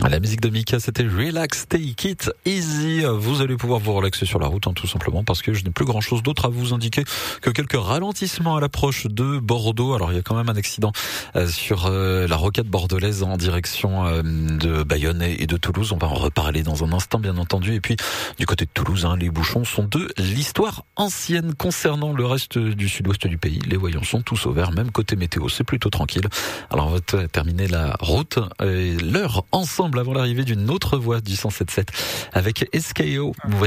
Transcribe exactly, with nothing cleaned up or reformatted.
La musique de Mika, c'était Relax, Take It Easy. Vous allez pouvoir vous relaxer sur la route, hein, tout simplement, parce que je n'ai plus grand chose d'autre à vous indiquer que quelques ralentissements à l'approche de Bordeaux. Alors, il y a quand même un accident euh, sur euh, la rocade bordelaise en direction euh, de Bayonne et de Toulouse. On va en reparler dans un instant, bien entendu. Et puis, du côté de Toulouse, hein, les bouchons sont de l'histoire ancienne. Concernant le reste du sud-ouest du pays, les voyants sont tous au vert, même côté météo, c'est plutôt tranquille. Alors, on va t- terminer la route et l'heure ensemble avant l'arrivée d'une autre voix du cent sept sept avec S K O.